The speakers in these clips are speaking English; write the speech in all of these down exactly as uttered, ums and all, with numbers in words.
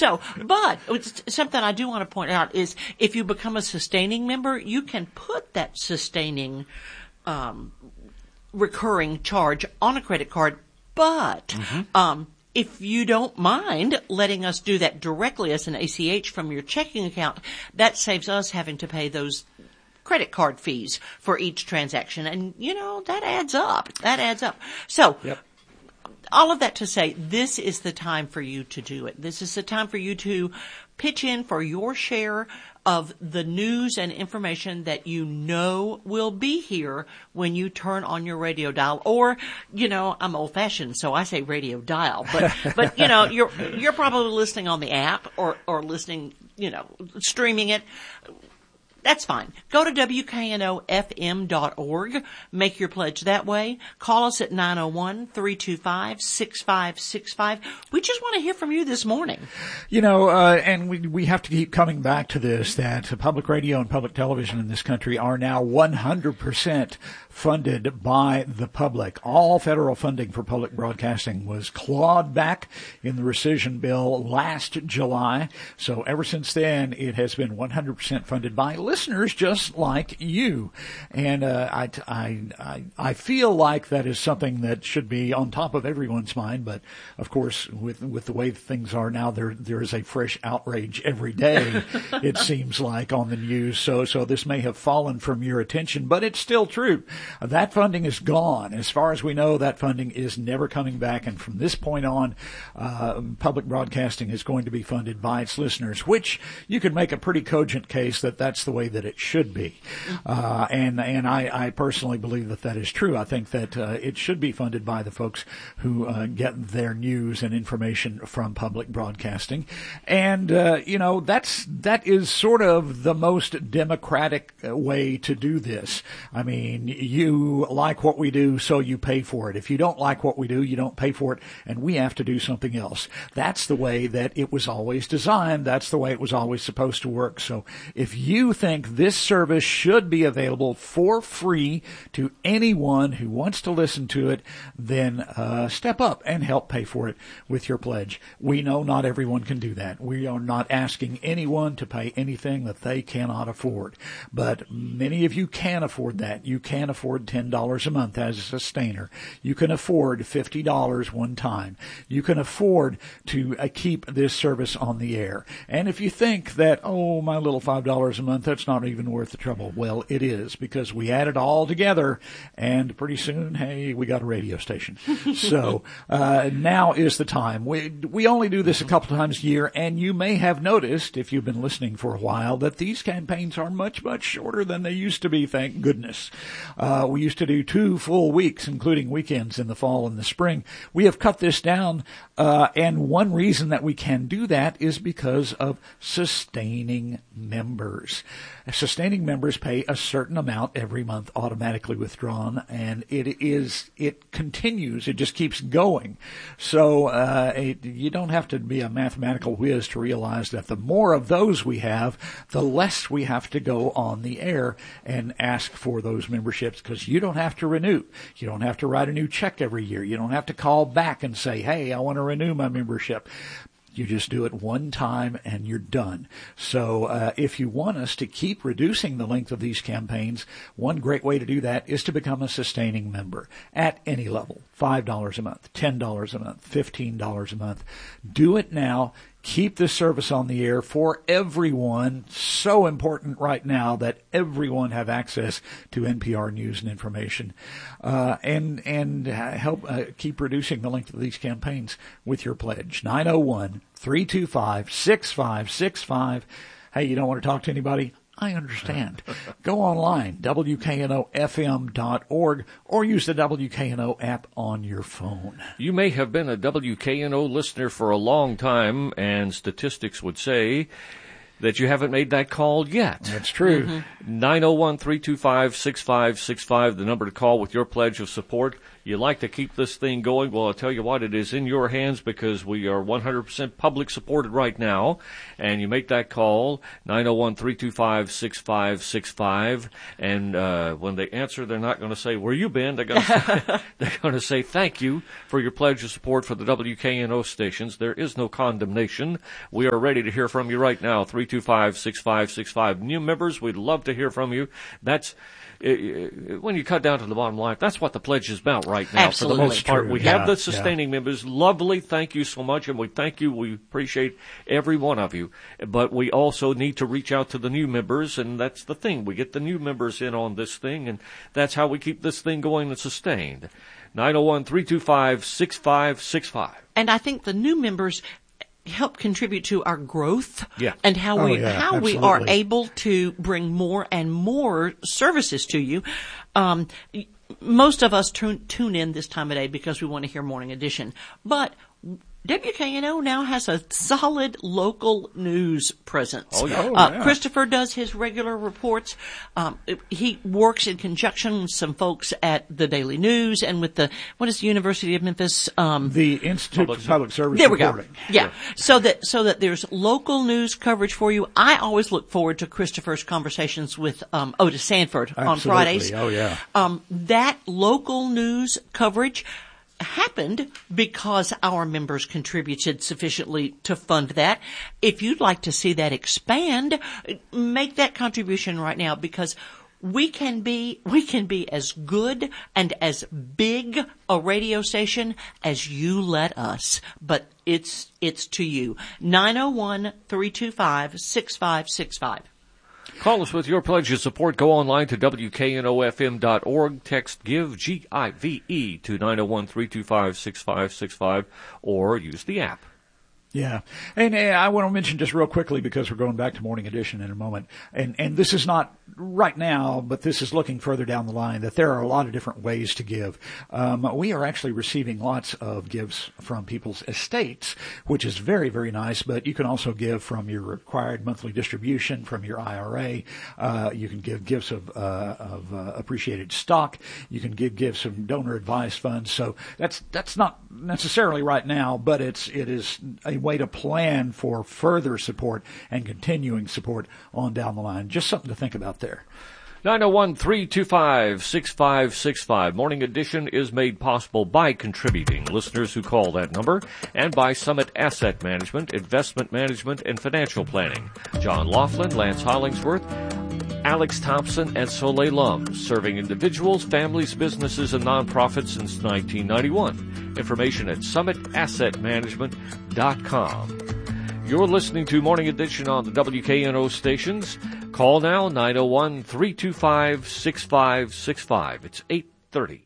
So, but it's something I do want to point out is if you become a sustaining member, you can put that sustaining um, recurring charge on a credit card, but mm-hmm. um, if you don't mind letting us do that directly as an A C H from your checking account, that saves us having to pay those credit card fees for each transaction. And, you know, that adds up. That adds up. So, yep. all of that to say, this is the time for you to do it. This is the time for you to pitch in for your share of the news and information that you know will be here when you turn on your radio dial. Or, you know, I'm old-fashioned, so I say radio dial. But, but you know, you're you're probably listening on the app or, or listening, you know, streaming it. That's fine. Go to W K N O F M dot org. Make your pledge that way. Call us at nine oh one, three two five, six five six five. We just want to hear from you this morning. You know, uh, and we we have to keep coming back to this, that public radio and public television in this country are now one hundred percent funded by the public. All federal funding for public broadcasting was clawed back in the rescission bill last July. So ever since then, it has been one hundred percent funded by listeners just like you. And uh, I, I, I, I feel like that is something that should be on top of everyone's mind. But, of course, with with the way things are now, there there is a fresh outrage every day, it seems like, on the news. So, so this may have fallen from your attention, but it's still true. That funding is gone. As far as we know, that funding is never coming back. And from this point on, uh, public broadcasting is going to be funded by its listeners, which you could make a pretty cogent case that that's the way that it should be. Uh, and and I, I personally believe that that is true. I think that uh, it should be funded by the folks who uh, get their news and information from public broadcasting. And, uh, you know, that's that is sort of the most democratic way to do this. I mean, you like what we do, so you pay for it. If you don't like what we do, you don't pay for it, and we have to do something else. That's the way that it was always designed. That's the way it was always supposed to work. So if you think this service should be available for free to anyone who wants to listen to it, then uh, step up and help pay for it with your pledge. We know not everyone can do that. We are not asking anyone to pay anything that they cannot afford. But many of you can afford that. You can afford ten dollars a month as a sustainer. You can afford fifty dollars one time. You can afford to uh, keep this service on the air. And if you think that, oh, my little five dollars a month, that's not even worth the trouble. Well, it is, because we add it all together, and pretty soon, hey, we got a radio station. So uh, now is the time. We we only do this a couple times a year, and you may have noticed, if you've been listening for a while, that these campaigns are much, much shorter than they used to be, thank goodness. Uh, we used to do two full weeks, including weekends in the fall and the spring. We have cut this down, uh, and one reason that we can do that is because of sustaining members. Sustaining members pay a certain amount every month, automatically withdrawn, and it is it continues. It just keeps going. So uh, it, you don't have to be a mathematical whiz to realize that the more of those we have, the less we have to go on the air and ask for those memberships, because you don't have to renew. You don't have to write a new check every year. You don't have to call back and say, hey, I want to renew my membership. You just do it one time and you're done. So uh, if you want us to keep reducing the length of these campaigns, one great way to do that is to become a sustaining member at any level. five dollars a month, ten dollars a month, fifteen dollars a month. Do it now. Keep this service on the air for everyone. So important right now that everyone have access to N P R news and information, uh, and and help uh, keep reducing the length of these campaigns with your pledge. nine oh one, three two five, six five six five. Hey, you don't want to talk to anybody? I understand. Go online, W K N O F M dot org, or use the W K N O app on your phone. You may have been a W K N O listener for a long time, and statistics would say that you haven't made that call yet. That's true. nine oh one, three two five, six five six five, the number to call with your pledge of support. you like to keep this thing going, well, I'll tell you what, it is in your hands because we are one hundred percent public supported right now. And you make that call, nine oh one, three two five, six five six five. And uh, when they answer, they're not going to say, where you been? They're going to they're going to say, thank you for your pledge of support for the W K N O stations. There is no condemnation. We are ready to hear from you right now, three two five, six five six five. New members, we'd love to hear from you. That's when you cut down to the bottom line, that's what the pledge is about right now. Absolutely. For the most part, True. we Yeah, have the sustaining yeah. members. Lovely. Thank you so much. And we thank you. We appreciate every one of you. But we also need to reach out to the new members. And that's the thing. We get the new members in on this thing. And that's how we keep this thing going and sustained. nine oh one, three two five, six five six five. And I think the new members help contribute to our growth yeah. and how oh, we yeah, how absolutely. we are able to bring more and more services to you. Um, most of us tune, tune in this time of day because we want to hear Morning Edition, but W K N O now has a solid local news presence. Oh, yeah. Oh, uh, yeah. Christopher does his regular reports. Um, he works in conjunction with some folks at the Daily News and with the, what is the University of Memphis? Um, The Institute Public of Public Service there we go. Reporting. Yeah. So that, so that there's local news coverage for you. I always look forward to Christopher's conversations with, um, Otis Sanford on Absolutely. Fridays. Oh, yeah. Um, that local news coverage happened because our members contributed sufficiently to fund that. If you'd like to see that expand, make that contribution right now because we can be, we can be as good and as big a radio station as you let us. But it's, it's to you. nine oh one, three two five, six five six five. Call us with your pledge of support. Go online to W K N O F M dot org. Text GIVE, G I V E, to nine oh one, three two five, six five six five, or use the app. Yeah. And uh, I want to mention just real quickly, because we're going back to Morning Edition in a moment, and, and this is not right now, but this is looking further down the line, that there are a lot of different ways to give. Um, we are actually receiving lots of gifts from people's estates, which is very, very nice, but you can also give from your required monthly distribution, from your I R A. Uh, you can give gifts of, uh, of uh, appreciated stock. You can give gifts from donor advised funds. So that's, that's not necessarily right now, but it's, it is a way to plan for further support and continuing support on down the line. Just something to think about there. nine oh one, three two five, six five six five. Morning Edition is made possible by contributing listeners who call that number and by Summit Asset Management, Investment Management, and Financial Planning. John Laughlin, Lance Hollingsworth, Alex Thompson, and Soleil Lum, serving individuals, families, businesses, and nonprofits since nineteen ninety-one. Information at summit asset management dot com. You're listening to Morning Edition on the W K N O stations. Call now, nine oh one, three two five, six five six five. It's eight thirty.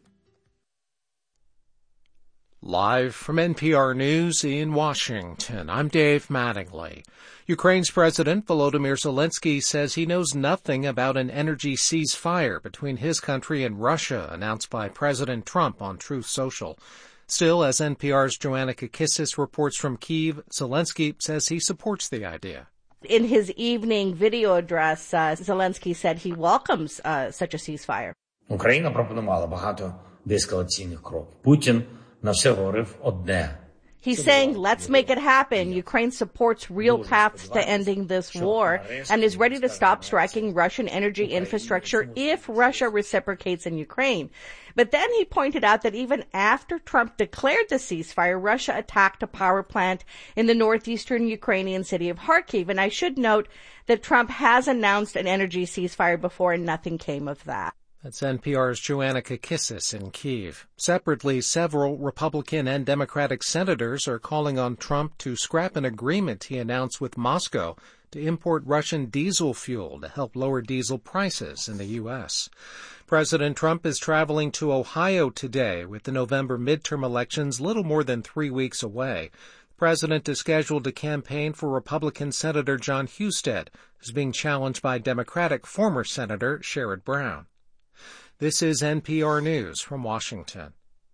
Live from N P R News in Washington, I'm Dave Mattingly. Ukraine's President Volodymyr Zelensky says he knows nothing about an energy ceasefire between his country and Russia, announced by President Trump on Truth Social. Still, as N P R's Joanna Kakissis reports from Kyiv, Zelensky says he supports the idea. In his evening video address, uh, Zelensky said he welcomes uh, such a ceasefire. Україна пропонувала багато деескалаційних кроків. Путін на все говорив одне. He's saying, let's make it happen. Ukraine supports real paths to ending this war and is ready to stop striking Russian energy infrastructure if Russia reciprocates in Ukraine. But then he pointed out that even after Trump declared the ceasefire, Russia attacked a power plant in the northeastern Ukrainian city of Kharkiv. And I should note that Trump has announced an energy ceasefire before and nothing came of that. That's N P R's Joanna Kakissis in Kyiv. Separately, several Republican and Democratic senators are calling on Trump to scrap an agreement he announced with Moscow to import Russian diesel fuel to help lower diesel prices in the U S. President Trump is traveling to Ohio today with the November midterm elections little more than three weeks away. The president is scheduled to campaign for Republican Senator John Husted, who's being challenged by Democratic former Senator Sherrod Brown. This is N P R News from Washington.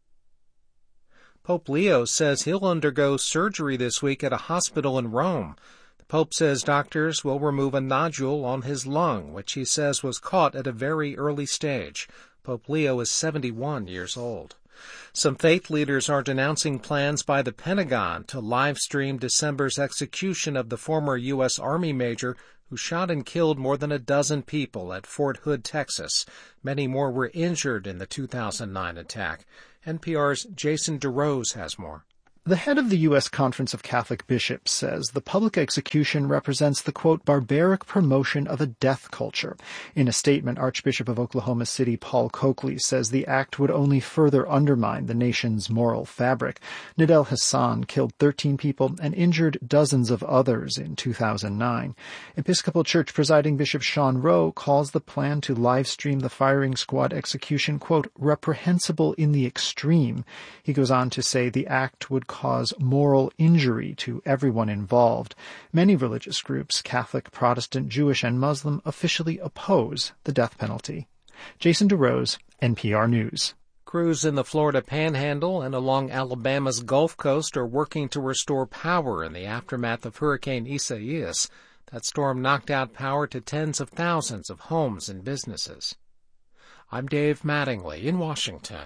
Pope Leo says he'll undergo surgery this week at a hospital in Rome. The Pope says doctors will remove a nodule on his lung, which he says was caught at a very early stage. Pope Leo is seventy-one years old. Some faith leaders are denouncing plans by the Pentagon to live stream December's execution of the former U S. Army major who shot and killed more than a dozen people at Fort Hood, Texas. Many more were injured in the two thousand nine attack. N P R's Jason DeRose has more. The head of the U S. Conference of Catholic Bishops says the public execution represents the, quote, barbaric promotion of a death culture. In a statement, Archbishop of Oklahoma City Paul Coakley says the act would only further undermine the nation's moral fabric. Nidal Hassan killed thirteen people and injured dozens of others in two thousand nine. Episcopal Church presiding Bishop Sean Rowe calls the plan to live stream the firing squad execution, quote, reprehensible in the extreme. He goes on to say the act would cause moral injury to everyone involved. Many religious groups, Catholic, Protestant, Jewish, and Muslim, officially oppose the death penalty. Jason DeRose, N P R News. Crews in the Florida Panhandle and along Alabama's Gulf Coast are working to restore power in the aftermath of Hurricane Isaias. That storm knocked out power to tens of thousands of homes and businesses. I'm Dave Mattingly in Washington.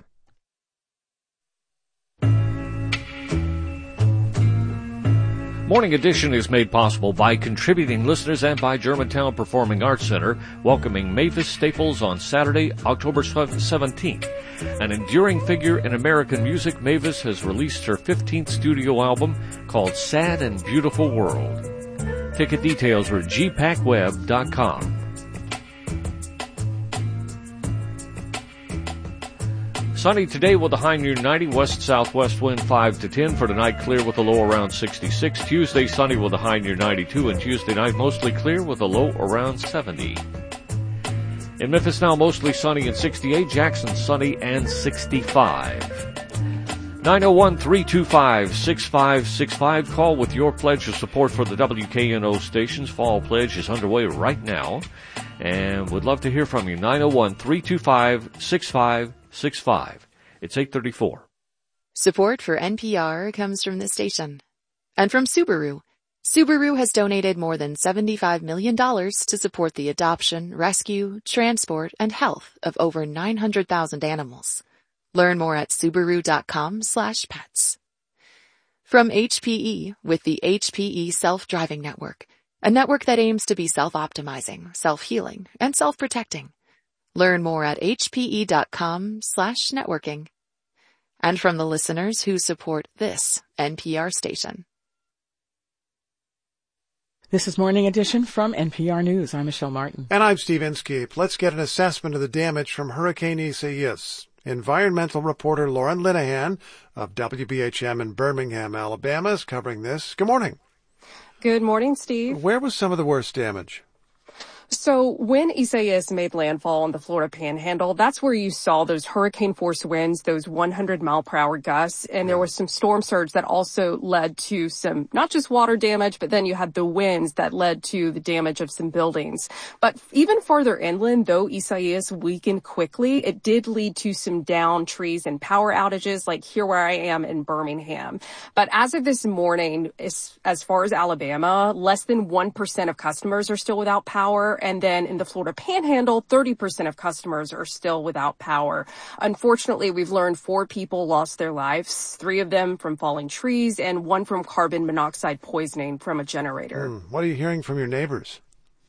Morning Edition is made possible by contributing listeners and by Germantown Performing Arts Center, welcoming Mavis Staples on Saturday, October seventeenth. An enduring figure in American music, Mavis has released her fifteenth studio album called Sad and Beautiful World. Ticket details are g pac web dot com. Sunny today with a high near ninety, west-southwest wind five to ten. For tonight, clear with a low around sixty-six. Tuesday, sunny with a high near ninety-two. And Tuesday night, mostly clear with a low around seventy. In Memphis now, mostly sunny and sixty-eight. Jackson, sunny and sixty-five. nine oh one, three two five, six five six five. Call with your pledge of support for the W K N O stations. Fall pledge is underway right now. And would love to hear from you. nine oh one, three two five, six five six five. It's eight thirty-four. Support for N P R comes from this station. And from Subaru. Subaru has donated more than seventy-five million dollars to support the adoption, rescue, transport, and health of over nine hundred thousand animals. Learn more at Subaru dot com slash pets. From H P E with the H P E Self-Driving Network, a network that aims to be self-optimizing, self-healing, and self-protecting. Learn more at H P E dot com slash networking. And from the listeners who support this N P R station. This is Morning Edition from N P R News. I'm Michelle Martin. And I'm Steve Inskeep. Let's get an assessment of the damage from Hurricane Isaias. Environmental reporter Lauren Linehan of W B H M in Birmingham, Alabama is covering this. Good morning. Good morning, Steve. Where was some of the worst damage? So when Isaias made landfall on the Florida Panhandle, that's where you saw those hurricane force winds, those one hundred mile per hour gusts. And there was some storm surge that also led to some, not just water damage, but then you had the winds that led to the damage of some buildings. But even farther inland, though Isaias weakened quickly, it did lead to some downed trees and power outages, like here where I am in Birmingham. But as of this morning, as, as far as Alabama, less than one percent of customers are still without power. And then in the Florida Panhandle, thirty percent of customers are still without power. Unfortunately, we've learned four people lost their lives, three of them from falling trees and one from carbon monoxide poisoning from a generator. Mm, what are you hearing from your neighbors?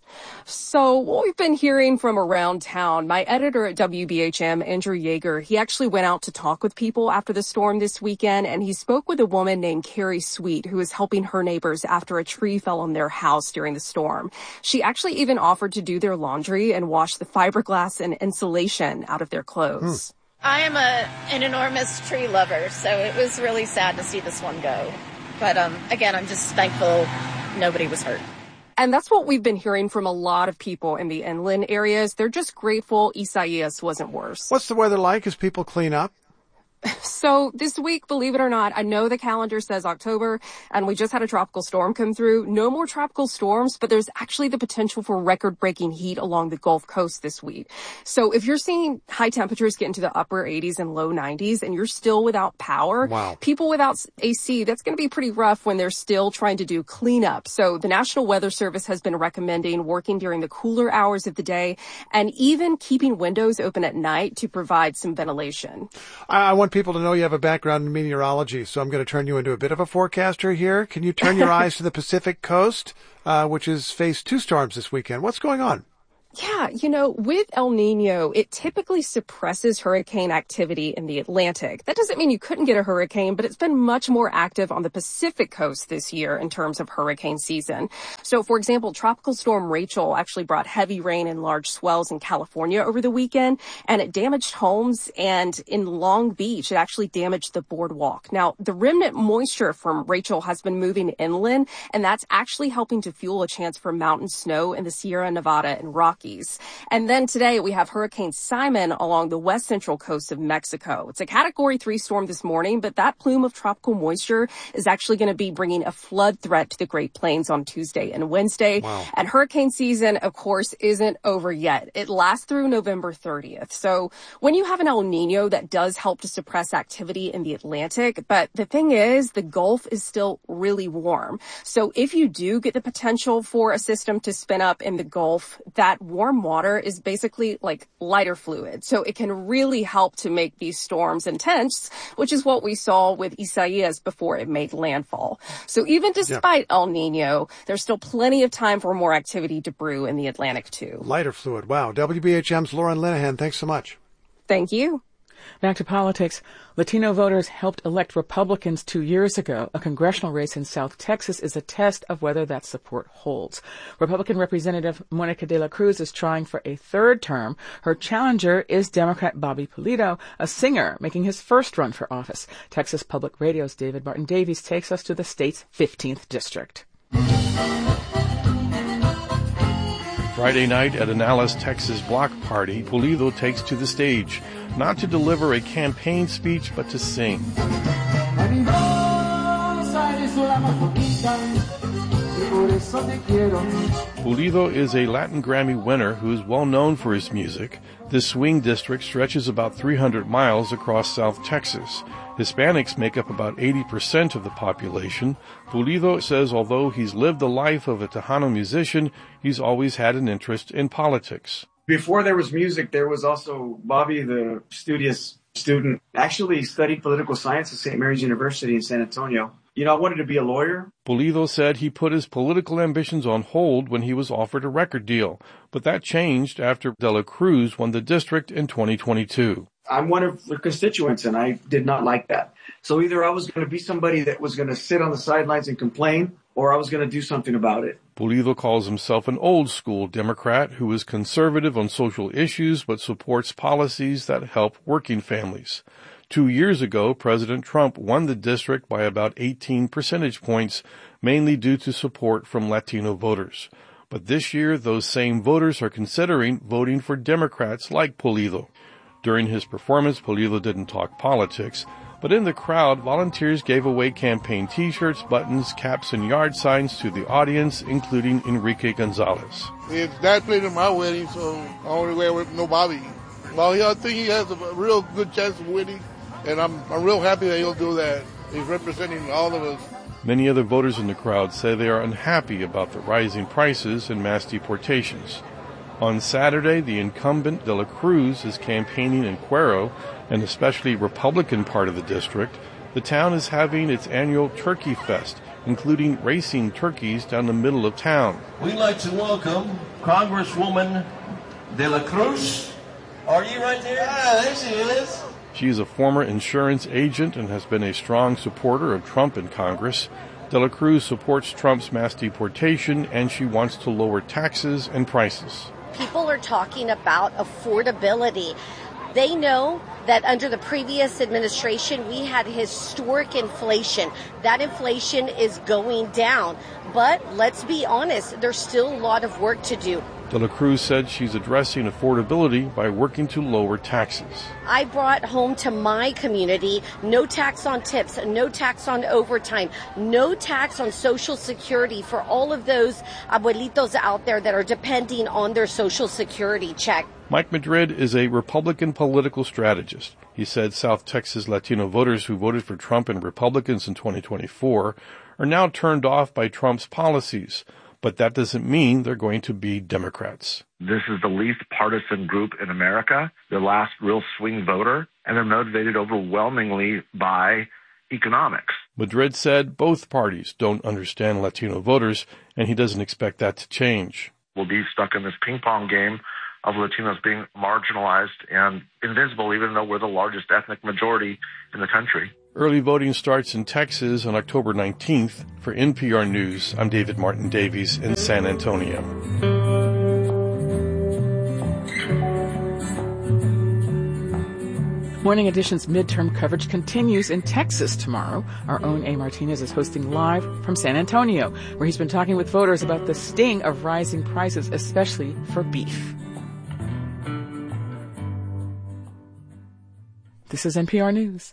So what we've been hearing from around town, my editor at W B H M, Andrew Yeager, he actually went out to talk with people after the storm this weekend, and he spoke with a woman named Carrie Sweet, who is helping her neighbors after a tree fell on their house during the storm. She actually even offered to do their laundry and wash the fiberglass and insulation out of their clothes. Hmm. I am a, an enormous tree lover, so it was really sad to see this one go. But um, again, I'm just thankful nobody was hurt. And that's what we've been hearing from a lot of people in the inland areas. They're just grateful Isaias wasn't worse. What's the weather like as people clean up? So this week, believe it or not, I know the calendar says October, and we just had a tropical storm come through. No more tropical storms, but there's actually the potential for record-breaking heat along the Gulf Coast this week. So if you're seeing high temperatures get into the upper eighties and low nineties, and you're still without power, wow. people without A C, that's going to be pretty rough when they're still trying to do cleanup. So the National Weather Service has been recommending working during the cooler hours of the day and even keeping windows open at night to provide some ventilation. I, I wonder want people to know you have a background in meteorology, so I'm going to turn you into a bit of a forecaster here. Can you turn your eyes to the Pacific coast, uh, which has faced two storms this weekend? What's going on? Yeah, you know, with El Nino, it typically suppresses hurricane activity in the Atlantic. That doesn't mean you couldn't get a hurricane, but it's been much more active on the Pacific coast this year in terms of hurricane season. So, for example, Tropical Storm Rachel actually brought heavy rain and large swells in California over the weekend, and it damaged homes, and in Long Beach, it actually damaged the boardwalk. Now, the remnant moisture from Rachel has been moving inland, and that's actually helping to fuel a chance for mountain snow in the Sierra Nevada and Rockies. And then today we have Hurricane Simon along the west central coast of Mexico. It's a category three storm this morning, but that plume of tropical moisture is actually going to be bringing a flood threat to the Great Plains on Tuesday and Wednesday. Wow. And hurricane season, of course, isn't over yet. It lasts through November thirtieth. So when you have an El Nino, that does help to suppress activity in the Atlantic. But the thing is, the Gulf is still really warm. So if you do get the potential for a system to spin up in the Gulf, that warm water is basically like lighter fluid. So it can really help to make these storms intense, which is what we saw with Isaias before it made landfall. So even despite yeah. El Nino, there's still plenty of time for more activity to brew in the Atlantic too. Lighter fluid. Wow. W B H M's Lauren Linehan, thanks so much. Thank you. Back to politics. Latino voters helped elect Republicans two years ago. A congressional race in South Texas is a test of whether that support holds. Republican Representative Monica de la Cruz is trying for a third term. Her challenger is Democrat Bobby Pulido, a singer making his first run for office. Texas Public Radio's David Martin Davies takes us to the state's fifteenth district. Friday night at an Alice, Texas block party, Pulido takes to the stage, not to deliver a campaign speech, but to sing. Pulido is a Latin Grammy winner who is well known for his music. This swing district stretches about three hundred miles across South Texas. Hispanics make up about eighty percent of the population. Pulido says although he's lived the life of a Tejano musician, he's always had an interest in politics. Before there was music, there was also Bobby, the studious student, actually studied political science at Saint Mary's University in San Antonio. You know, I wanted to be a lawyer. Pulido said he put his political ambitions on hold when he was offered a record deal, but that changed after De La Cruz won the district in twenty twenty-two. I'm one of the constituents, and I did not like that. So either I was going to be somebody that was going to sit on the sidelines and complain, or I was going to do something about it. Pulido calls himself an old-school Democrat who is conservative on social issues but supports policies that help working families. Two years ago, President Trump won the district by about eighteen percentage points, mainly due to support from Latino voters. But this year, those same voters are considering voting for Democrats like Pulido. During his performance, Pulido didn't talk politics, but in the crowd, volunteers gave away campaign T-shirts, buttons, caps, and yard signs to the audience, including Enrique Gonzalez. His dad played in my wedding, so I only wear with no Bobby. Well, I think he has a real good chance of winning, and I'm, I'm real happy that he'll do that. He's representing all of us. Many other voters in the crowd say they are unhappy about the rising prices and mass deportations. On Saturday, the incumbent De La Cruz is campaigning in Cuero, an especially Republican part of the district. The town is having its annual Turkey Fest, including racing turkeys down the middle of town. We'd like to welcome Congresswoman De La Cruz. Are you right there? Ah, there she is. She is a former insurance agent and has been a strong supporter of Trump in Congress. De La Cruz supports Trump's mass deportation, and she wants to lower taxes and prices. People are talking about affordability. They know that under the previous administration, we had historic inflation. That inflation is going down. But let's be honest, there's still a lot of work to do. De La Cruz said she's addressing affordability by working to lower taxes. I brought home to my community no tax on tips, no tax on overtime, no tax on Social Security for all of those abuelitos out there that are depending on their Social Security check. Mike Madrid is a Republican political strategist. He said South Texas Latino voters who voted for Trump and Republicans in twenty twenty-four are now turned off by Trump's policies. but that doesn't mean they're going to be Democrats. This is the least partisan group in America, the last real swing voter, and they're motivated overwhelmingly by economics. Madrid said both parties don't understand Latino voters, and he doesn't expect that to change. We'll be stuck in this ping-pong game of Latinos being marginalized and invisible, even though we're the largest ethnic majority in the country. Early voting starts in Texas on October nineteenth. For N P R News, I'm David Martin Davies in San Antonio. Morning Edition's midterm coverage continues in Texas tomorrow. Our own A. Martinez is hosting live from San Antonio, where he's been talking with voters about the sting of rising prices, especially for beef. This is N P R News.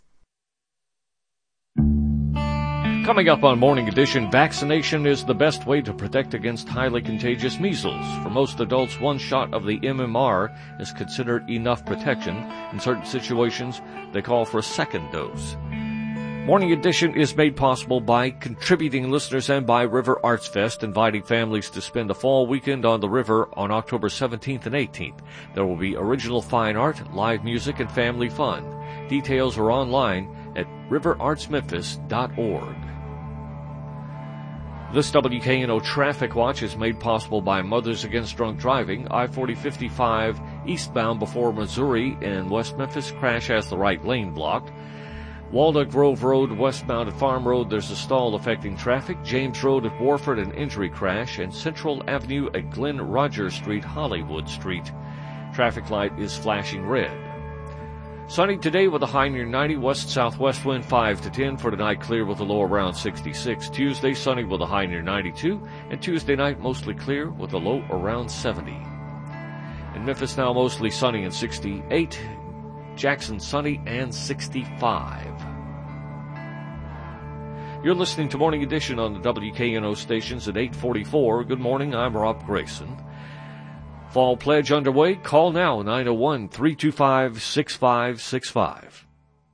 Coming up on Morning Edition, vaccination is the best way to protect against highly contagious measles. For most adults, one shot of the M M R is considered enough protection. In certain situations, they call for a second dose. Morning Edition is made possible by contributing listeners and by River Arts Fest, inviting families to spend a fall weekend on the river on October seventeenth and eighteenth. There will be original fine art, live music, and family fun. Details are online at river arts memphis dot org. This W K N O Traffic Watch is made possible by Mothers Against Drunk Driving. I forty fifty-five eastbound before Missouri in West Memphis. Crash has the right lane blocked. Walnut Grove Road westbound at Farm Road, there's a stall affecting traffic. James Road at Warford, an injury crash. And Central Avenue at Glen Rogers Street, Hollywood Street. Traffic light is flashing red. Sunny today with a high near ninety, west-southwest wind five to ten. For tonight, clear with a low around sixty-six. Tuesday, sunny with a high near ninety-two. And Tuesday night, mostly clear with a low around seventy. In Memphis now, mostly sunny and sixty-eight. Jackson, sunny and sixty-five. You're listening to Morning Edition on the W K N O stations at eight forty-four. Good morning, I'm Rob Grayson. Fall pledge underway. Call now, nine oh one, three two five, six five six five.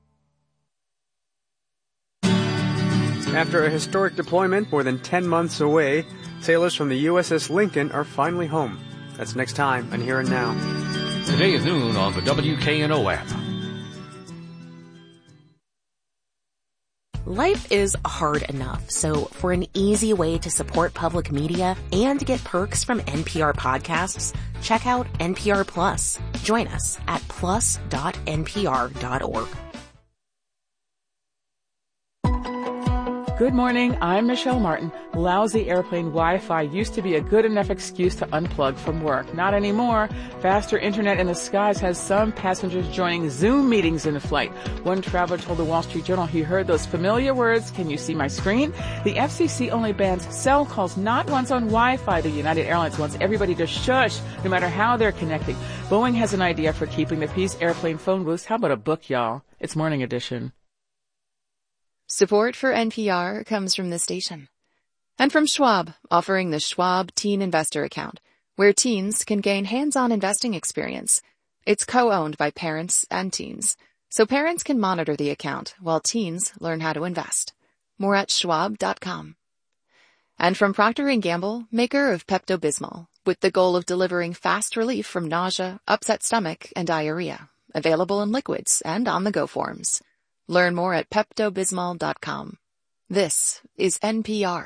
After a historic deployment more than ten months away, sailors from the U S S Lincoln are finally home. That's next time on Here and Now. Today at noon on the W K N O app. Life is hard enough, so for an easy way to support public media and get perks from N P R podcasts, check out N P R Plus. Join us at plus dot n p r dot org. Good morning, I'm Michelle Martin. Lousy airplane Wi-Fi used to be a good enough excuse to unplug from work. Not anymore. Faster internet in the skies has some passengers joining Zoom meetings in flight. One traveler told the Wall Street Journal he heard those familiar words, "Can you see my screen?" The F C C only bans cell calls, not ones on Wi-Fi. The United Airlines wants everybody to shush, no matter how they're connecting. Boeing has an idea for keeping the peace airplane phone booths. How about a book, y'all? It's Morning Edition. Support for N P R comes from this station. And from Schwab, offering the Schwab Teen Investor Account, where teens can gain hands-on investing experience. It's co-owned by parents and teens, so parents can monitor the account while teens learn how to invest. More at schwab dot com. And from Procter and Gamble, maker of Pepto-Bismol, with the goal of delivering fast relief from nausea, upset stomach, and diarrhea. Available in liquids and on-the-go forms. Learn more at pepto bismol dot com. This is N P R.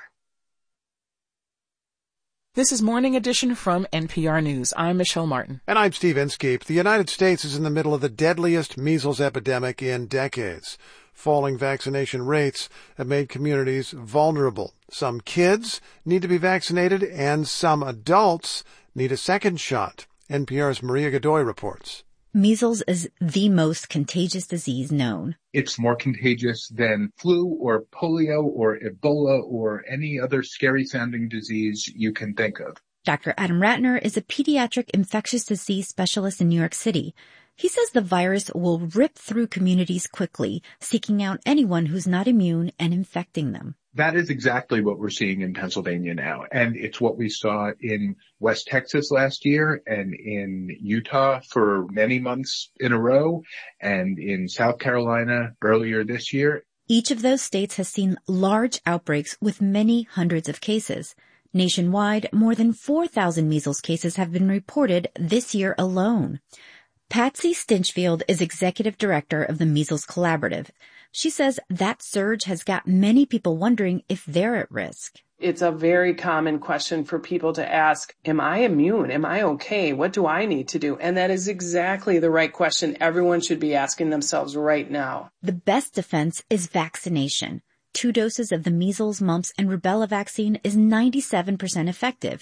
This is Morning Edition from N P R News. I'm Michelle Martin. And I'm Steve Inskeep. The United States is in the middle of the deadliest measles epidemic in decades. Falling vaccination rates have made communities vulnerable. Some kids need to be vaccinated, and some adults need a second shot. N P R's Maria Godoy reports. Measles is the most contagious disease known. It's more contagious than flu or polio or Ebola or any other scary-sounding disease you can think of. Doctor Adam Ratner is a pediatric infectious disease specialist in New York City. He says the virus will rip through communities quickly, seeking out anyone who's not immune and infecting them. That is exactly what we're seeing in Pennsylvania now. And it's what we saw in West Texas last year and in Utah for many months in a row and in South Carolina earlier this year. Each of those states has seen large outbreaks with many hundreds of cases. Nationwide, more than four thousand measles cases have been reported this year alone. Patsy Stinchfield is executive director of the Measles Collaborative. She says that surge has got many people wondering if they're at risk. It's a very common question for people to ask, am I immune? Am I okay? What do I need to do? And that is exactly the right question everyone should be asking themselves right now. The best defense is vaccination. Two doses of the measles, mumps, and rubella vaccine is ninety-seven percent effective.